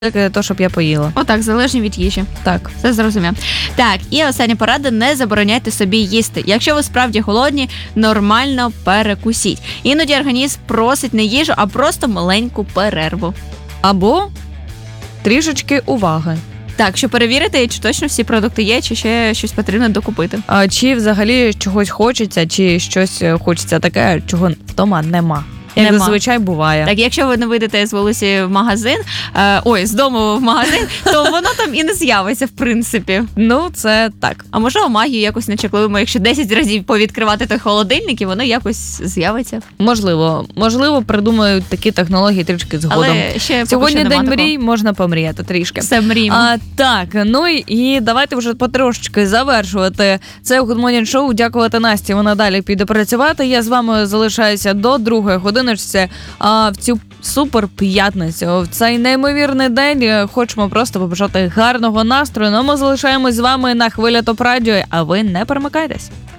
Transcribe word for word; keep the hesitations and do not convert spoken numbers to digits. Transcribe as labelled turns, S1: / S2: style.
S1: то, щоб я поїла.
S2: Отак, залежно від їжі.
S1: Так.
S2: Все зрозумів. Так, і остання порада – не забороняйте собі їсти. Якщо ви справді голодні, нормально перекусіть. Іноді організм просить не їжу, а просто маленьку перерву.
S1: Або трішечки уваги.
S2: Так, щоб перевірити, чи точно всі продукти є, чи ще щось потрібно докупити.
S1: А чи взагалі чогось хочеться, чи щось хочеться таке, чого вдома нема. Як
S2: Нема.
S1: зазвичай буває.
S2: Так, якщо ви не вийдете з вулиці в магазин, е, ой, з дому в магазин, то воно там і не з'явиться, в принципі.
S1: Ну, це так.
S2: А можливо, магію якось начеклуємо, якщо десять разів повідкривати той холодильник, і воно якось з'явиться.
S1: Можливо. Можливо, придумають такі технології трішки згодом.
S2: Але ще
S1: Сьогодні
S2: поки що
S1: день
S2: нема
S1: мрій, можна помріяти трішки.
S2: Все мріємо.
S1: А, так, ну і давайте вже потрошечки завершувати це Good Morning Show. Дякувати Насті, вона далі піде працювати. Я з вами залишаюся до другої години. А в цю супер п'ятницю, в цей неймовірний день хочемо просто побажати гарного настрою. Ну, ми залишаємось з вами на Хвиля Топ Радіо, а ви не перемикайтесь.